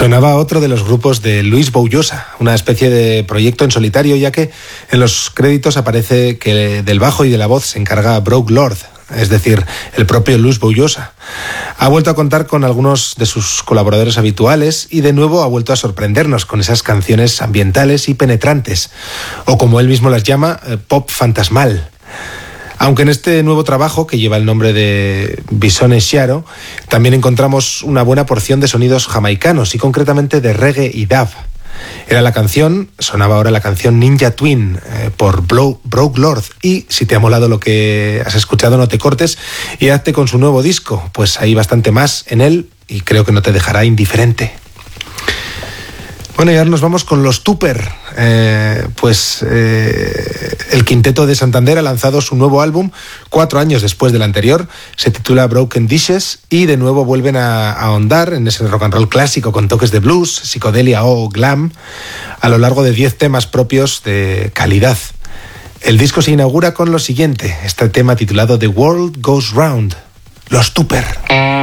Sonaba otro de los grupos de Luis Boullosa, una especie de proyecto en solitario, ya que en los créditos aparece que del bajo y de la voz se encarga Broke Lord, es decir, el propio Luis Boullosa. Ha vuelto a contar con algunos de sus colaboradores habituales y de nuevo ha vuelto a sorprendernos con esas canciones ambientales y penetrantes, o como él mismo las llama, pop fantasmal. Aunque en este nuevo trabajo, que lleva el nombre de Bisone Xiaro, también encontramos una buena porción de sonidos jamaicanos y concretamente de reggae y dub. Sonaba ahora la canción Ninja Twin por Broke Lord. Y si te ha molado lo que has escuchado, no te cortes y hazte con su nuevo disco, pues hay bastante más en él y creo que no te dejará indiferente. Bueno, y ahora nos vamos con los Tupper. El quinteto de Santander ha lanzado su nuevo álbum 4 años después del anterior. Se titula Broken Dishes y de nuevo vuelven a ahondar en ese rock and roll clásico con toques de blues, psicodelia o glam a lo largo de 10 temas propios de calidad. El disco se inaugura con lo siguiente, este tema titulado The World Goes Round, los Tupper.